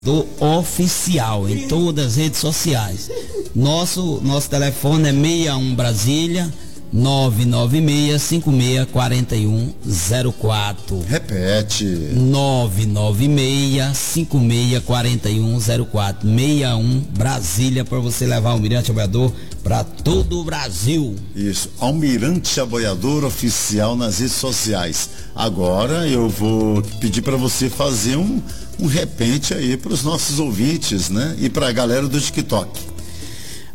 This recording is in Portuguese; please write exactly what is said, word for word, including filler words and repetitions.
do oficial em todas as redes sociais. Nosso nosso telefone é sessenta e um Brasília nove nove seis, cinco seis quatro um zero quatro. Repete. nove nove seis, cinco seis quatro um zero quatro. sessenta e um Brasília, para você levar o Almirante Aboiador para todo o Brasil. Isso, Almirante Aboiador Oficial nas redes sociais. Agora eu vou pedir para você fazer um, um repente aí para os nossos ouvintes, né? E para a galera do TikTok.